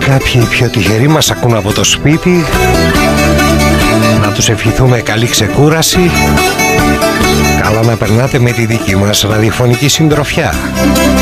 Κάποιοι πιο τυχεροί μας ακούν από το σπίτι. Να τους ευχηθούμε καλή ξεκούραση. Καλά να περνάτε με τη δική μας ραδιοφωνική συντροφιά.